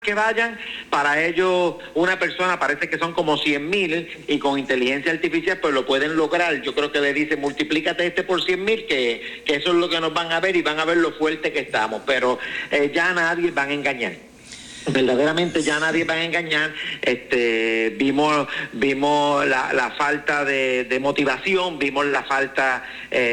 que vayan, para ellos una persona parece que son como 100,000 y con inteligencia artificial pues lo pueden lograr. Yo creo que le dice multiplícate por 100,000 que eso es lo que nos van a ver y van a ver lo fuerte que estamos, pero ya nadie van a engañar. Verdaderamente ya nadie va a engañar. Vimos la falta de motivación, vimos la falta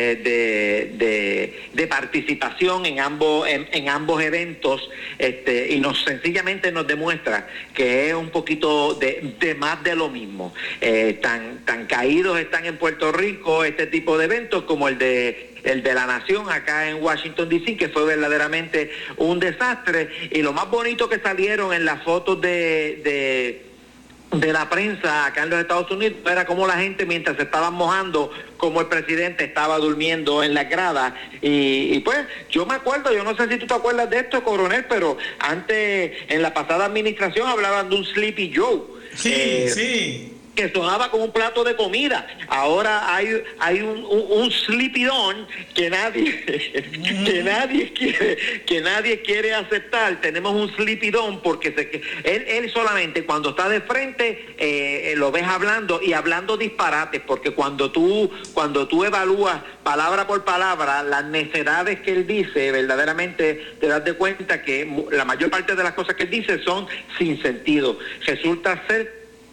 de participación en ambos eventos, y sencillamente nos demuestra que es un poquito de más de lo mismo. Tan caídos están en Puerto Rico este tipo de eventos como el de la Nación acá en Washington D.C., que fue verdaderamente un desastre, y lo más bonito que salieron en las fotos de la prensa acá en los Estados Unidos era como la gente, mientras se estaban mojando, como el presidente estaba durmiendo en la grada. Y pues yo me acuerdo, yo no sé si tú te acuerdas de esto, coronel, pero antes, en la pasada administración, hablaban de un Sleepy Joe. Sí. Que sonaba como un plato de comida. Ahora hay un slipidón que nadie quiere aceptar. Tenemos un slipidón porque él solamente cuando está de frente lo ves hablando disparates, porque cuando tú evalúas palabra por palabra las necedades que él dice, verdaderamente te das de cuenta que la mayor parte de las cosas que él dice son sin sentido. Resulta ser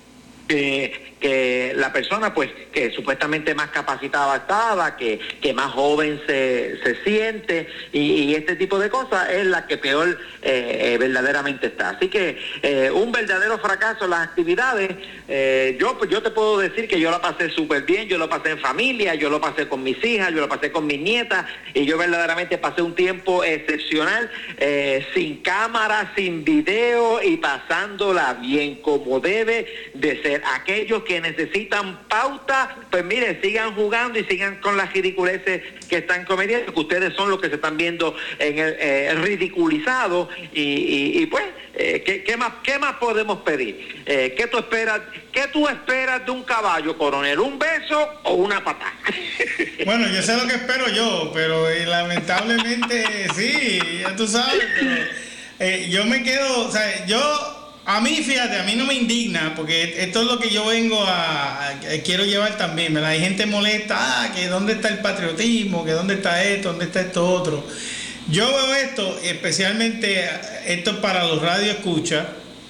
que la persona pues que supuestamente más capacitada estaba, que más joven se siente, y este tipo de cosas es la que peor verdaderamente está. Así que un verdadero fracaso las actividades. Yo te puedo decir que yo la pasé súper bien, yo lo pasé en familia, yo lo pasé con mis hijas, yo lo pasé con mis nietas, y yo verdaderamente pasé un tiempo excepcional, sin cámara, sin video, y pasándola bien como debe de ser. Aquellos que necesitan pauta, pues mire, sigan jugando y sigan con las ridiculeces que están cometiendo, que ustedes son los que se están viendo en el ridiculizado, y pues ¿qué más podemos pedir? ¿Qué tú esperas de un caballo, coronel? ¿Un beso o una patada? Bueno, yo sé lo que espero yo, pero lamentablemente sí, ya tú sabes, pero yo me quedo, o sea, a mí, fíjate, a mí no me indigna, porque esto es lo que yo vengo quiero llevar también, ¿verdad? Hay gente molesta, que dónde está el patriotismo, que dónde está esto otro. Yo veo esto, especialmente esto para los radioescuchas,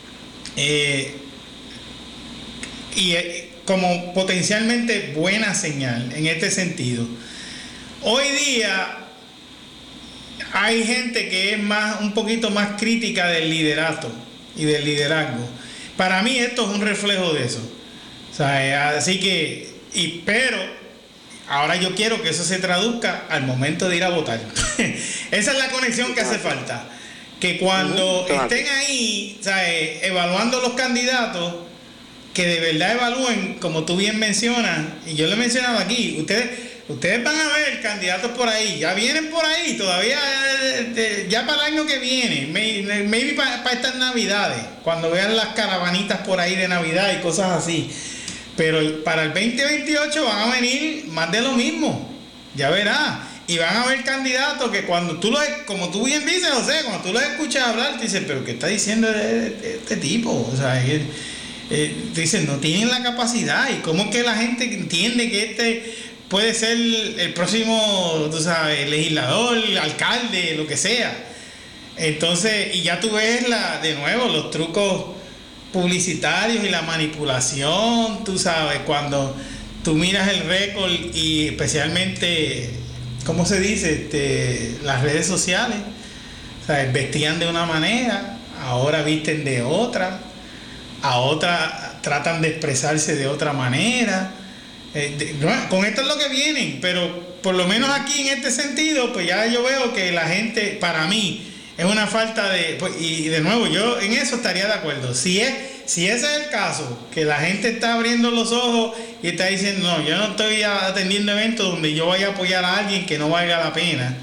como potencialmente buena señal en este sentido. Hoy día hay gente que es un poquito más crítica del liderato y del liderazgo. Para mí esto es un reflejo de eso. O sea, así que, pero ahora yo quiero que eso se traduzca al momento de ir a votar. Esa es la conexión que hace falta. Que cuando estén ahí, o sea, evaluando los candidatos, que de verdad evalúen, como tú bien mencionas, y yo lo he mencionado aquí, ustedes van a ver candidatos por ahí, ya vienen por ahí, todavía, ya para el año que viene, maybe para estas navidades, cuando vean las caravanitas por ahí de Navidad y cosas así. Pero para el 2028 van a venir más de lo mismo, ya verás. Y van a haber candidatos que cuando como tú bien dices, José, cuando tú los escuchas hablar, te dices, pero ¿qué está diciendo este tipo? O sea, dicen, no tienen la capacidad. ¿Y cómo es que la gente entiende que puede ser el próximo, tú sabes, legislador, alcalde, lo que sea? Entonces, y ya tú ves de nuevo los trucos publicitarios y la manipulación, tú sabes, cuando tú miras el récord, y especialmente, ¿cómo se dice? Las redes sociales, ¿sabes? Vestían de una manera, ahora visten de otra, a otra tratan de expresarse de otra manera. Con esto es lo que vienen, pero por lo menos aquí en este sentido, pues ya yo veo que la gente, para mí, es una falta de, pues, y de nuevo, yo en eso estaría de acuerdo. Si ese es el caso, que la gente está abriendo los ojos y está diciendo, no, yo no estoy atendiendo eventos donde yo vaya a apoyar a alguien que no valga la pena,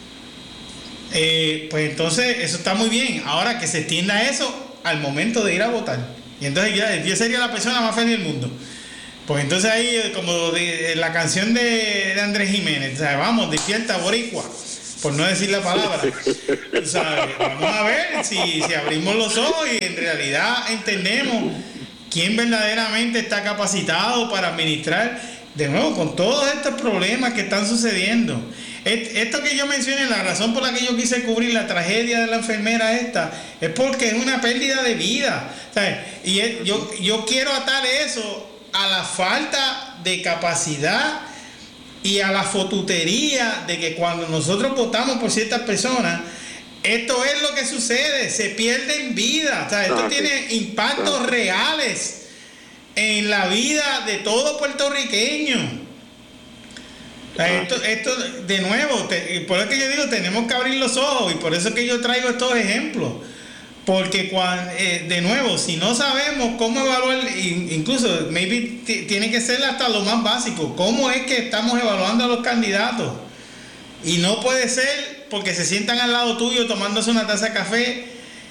pues entonces eso está muy bien. Ahora que se extienda eso al momento de ir a votar. Y entonces yo sería la persona más feliz del mundo. Pues entonces ahí, como la canción de Andrés Jiménez, o sea, vamos, despierta boricua. por no decir la palabra. Tú sabes, vamos a ver si abrimos los ojos y en realidad entendemos quién verdaderamente está capacitado para administrar, de nuevo, con todos estos problemas que están sucediendo. Esto que yo mencioné, la razón por la que yo quise cubrir la tragedia de la enfermera esta, es porque es una pérdida de vida, ¿sabes? Y yo quiero atar eso a la falta de capacidad y a la fotutería de que cuando nosotros votamos por ciertas personas, esto es lo que sucede, se pierden vidas, o sea, esto tiene impactos reales en la vida de todo puertorriqueño. O sea, esto de nuevo, por eso que yo digo, tenemos que abrir los ojos, y por eso es que yo traigo estos ejemplos, porque de nuevo, si no sabemos cómo evaluar, incluso maybe tiene que ser hasta lo más básico, cómo es que estamos evaluando a los candidatos. Y no puede ser porque se sientan al lado tuyo tomándose una taza de café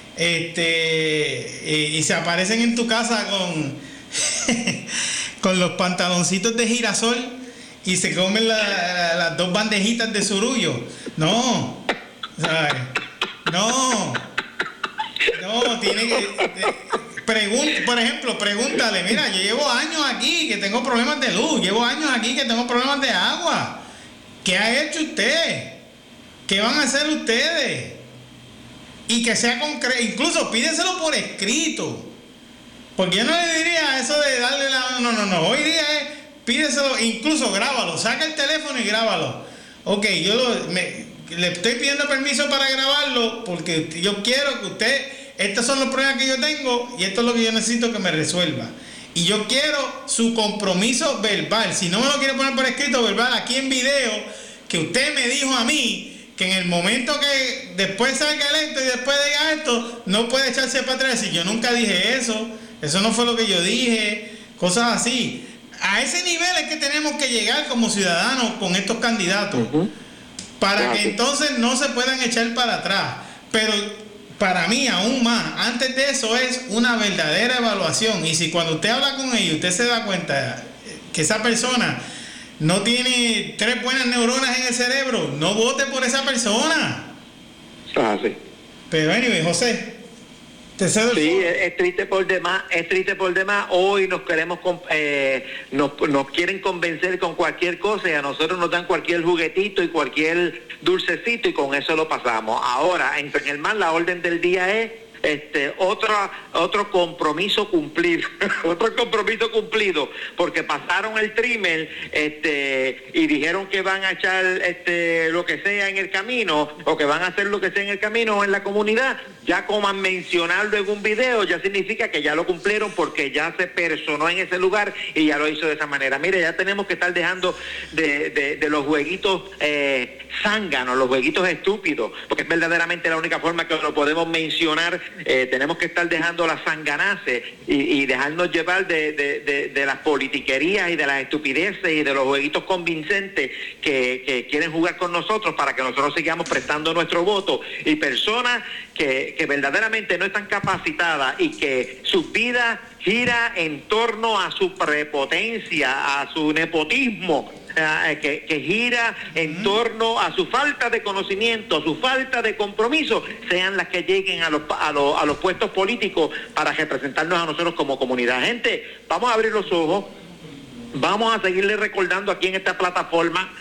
y se aparecen en tu casa con los pantaloncitos de girasol y se comen las 2 bandejitas de surullo. No, ¿sabes? No, tiene que... por ejemplo, pregúntale, mira, yo llevo años aquí que tengo problemas de luz, llevo años aquí que tengo problemas de agua. ¿Qué ha hecho usted? ¿Qué van a hacer ustedes? Y que sea concreto, incluso pídeselo por escrito. Porque yo no le diría eso de darle la... No. Hoy día es, pídeselo, incluso grábalo, saca el teléfono y grábalo. Ok, le estoy pidiendo permiso para grabarlo porque yo quiero que usted... Estos son los problemas que yo tengo y esto es lo que yo necesito que me resuelva. Y yo quiero su compromiso verbal. Si no me lo quiere poner por escrito, verbal, aquí en video, que usted me dijo a mí que en el momento que después salga electo y después diga esto, no puede echarse para atrás y decir, yo nunca dije eso no fue lo que yo dije, cosas así. A ese nivel es que tenemos que llegar como ciudadanos con estos candidatos, para que entonces no se puedan echar para atrás. Pero para mí, aún más, antes de eso es una verdadera evaluación. Y si cuando usted habla con ellos, usted se da cuenta que esa persona no tiene 3 buenas neuronas en el cerebro, no vote por esa persona. Sí. Pero anyway, José, te cedo el sí, es triste por demás, Hoy nos queremos, nos quieren convencer con cualquier cosa y a nosotros nos dan cualquier juguetito y cualquier dulcecito y con eso lo pasamos. Ahora, en el mar, la orden del día es otro compromiso cumplido otro compromiso cumplido, porque pasaron el trimmer y dijeron que van a echar lo que sea en el camino, o que van a hacer lo que sea en el camino o en la comunidad. Ya como mencionarlo en un video ya significa que ya lo cumplieron, porque ya se personó en ese lugar y ya lo hizo de esa manera. Mire, ya tenemos que estar dejando de los jueguitos zánganos, los jueguitos estúpidos, porque es verdaderamente la única forma que lo podemos mencionar. Tenemos que estar dejando las zanganaces y dejarnos llevar de las politiquerías y de las estupideces y de los jueguitos convincentes que quieren jugar con nosotros para que nosotros sigamos prestando nuestro voto. Y personas que verdaderamente no están capacitadas y que su vida gira en torno a su prepotencia, a su nepotismo, que gira en torno a su falta de conocimiento, a su falta de compromiso, sean las que lleguen a los puestos políticos para representarnos a nosotros como comunidad. Gente, vamos a abrir los ojos, vamos a seguirle recordando aquí en esta plataforma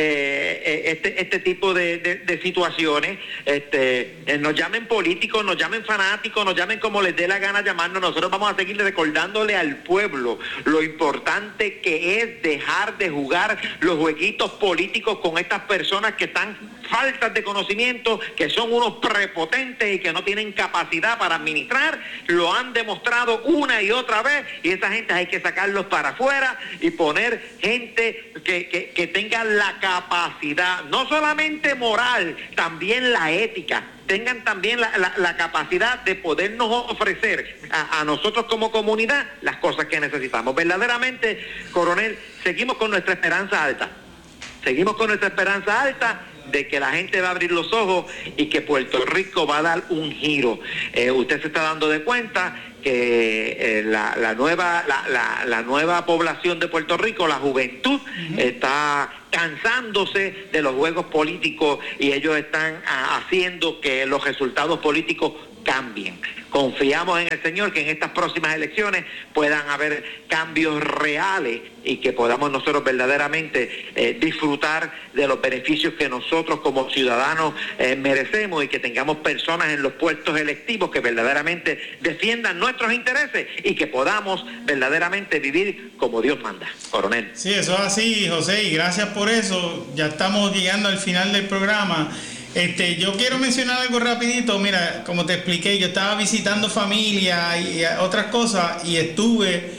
este tipo de situaciones. Nos llamen políticos, nos llamen fanáticos, nos llamen como les dé la gana llamarnos. Nosotros vamos a seguir recordándole al pueblo lo importante que es dejar de jugar los jueguitos políticos con estas personas que están faltas de conocimiento, que son unos prepotentes y que no tienen capacidad para administrar. Lo han demostrado una y otra vez, y esa gente hay que sacarlos para afuera y poner gente que tenga la capacidad, no solamente moral, también la ética, tengan también la capacidad de podernos ofrecer a nosotros como comunidad las cosas que necesitamos. Verdaderamente, coronel, seguimos con nuestra esperanza alta. de que la gente va a abrir los ojos y que Puerto Rico va a dar un giro. Usted se está dando de cuenta que la nueva población de Puerto Rico, la juventud, está cansándose de los juegos políticos y ellos están haciendo que los resultados políticos cambien. Confiamos en el Señor que en estas próximas elecciones puedan haber cambios reales y que podamos nosotros verdaderamente disfrutar de los beneficios que nosotros como ciudadanos merecemos, y que tengamos personas en los puestos electivos que verdaderamente defiendan nuestros intereses y que podamos verdaderamente vivir como Dios manda. Coronel. Sí, eso es así, José, y gracias por eso. Ya estamos llegando al final del programa. Yo quiero mencionar algo rapidito. Mira, como te expliqué, yo estaba visitando familia y otras cosas, y estuve,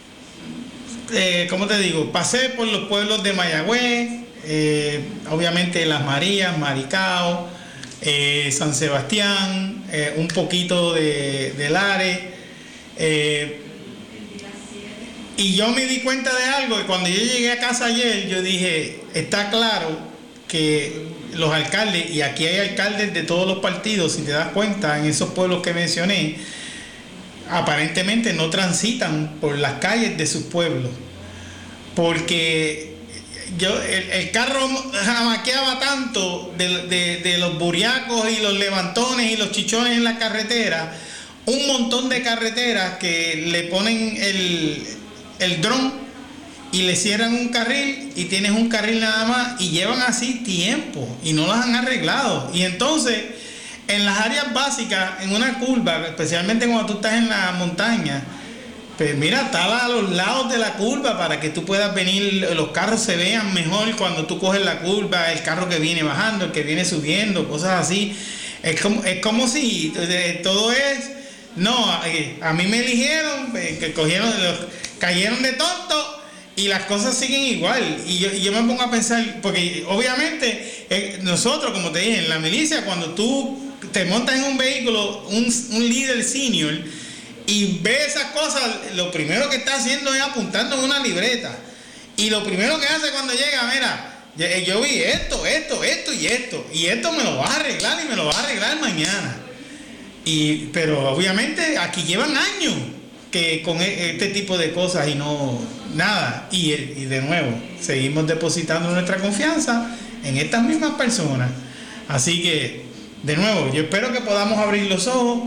¿cómo te digo? Pasé por los pueblos de Mayagüez, obviamente Las Marías, Maricao, San Sebastián, un poquito de Lares, y yo me di cuenta de algo, y cuando yo llegué a casa ayer, yo dije, está claro que los alcaldes, y aquí hay alcaldes de todos los partidos, si te das cuenta, en esos pueblos que mencioné, aparentemente no transitan por las calles de sus pueblos, porque el carro jamaqueaba tanto de los buriacos y los levantones y los chichones en la carretera, un montón de carreteras que le ponen el dron y le cierran un carril y tienes un carril nada más, y llevan así tiempo y no las han arreglado. Y entonces en las áreas básicas, en una curva, especialmente cuando tú estás en la montaña, pues mira, tala a los lados de la curva para que tú puedas venir, los carros se vean mejor cuando tú coges la curva, el carro que viene bajando, el que viene subiendo, cosas así. Es como si todo es, no, a mí me eligieron, que cayeron de tonto, y las cosas siguen igual. Y yo me pongo a pensar, porque obviamente nosotros, como te dije, en la milicia, cuando tú te montas en un vehículo, un líder senior, y ves esas cosas, lo primero que está haciendo es apuntando en una libreta. Y lo primero que hace cuando llega, mira, yo vi esto y esto me lo vas a arreglar y me lo vas a arreglar mañana. Pero obviamente aquí llevan años que con este tipo de cosas y no nada, y de nuevo seguimos depositando nuestra confianza en estas mismas personas. Así que de nuevo yo espero que podamos abrir los ojos,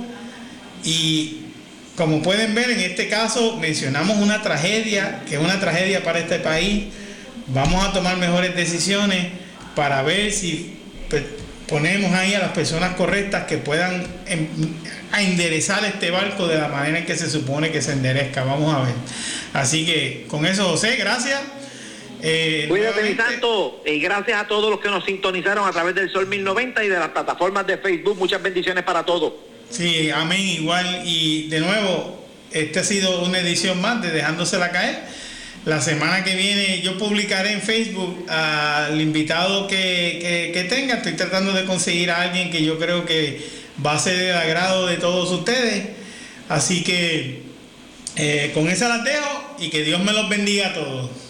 y como pueden ver, en este caso mencionamos una tragedia, que es una tragedia para este país. Vamos a tomar mejores decisiones para ver si ponemos ahí a las personas correctas que puedan a enderezar este barco de la manera en que se supone que se enderezca. Vamos a ver. Así que con eso, José, gracias. Cuídate, mi santo, y gracias a todos los que nos sintonizaron a través del Sol 1090 y de las plataformas de Facebook. Muchas bendiciones para todos. Sí, amén, igual. Y de nuevo, esta ha sido una edición más de Dejándosela Caer. La semana que viene yo publicaré en Facebook al invitado que tenga. Estoy tratando de conseguir a alguien que yo creo que va a ser del agrado de todos ustedes. Así que con esa las dejo, y que Dios me los bendiga a todos.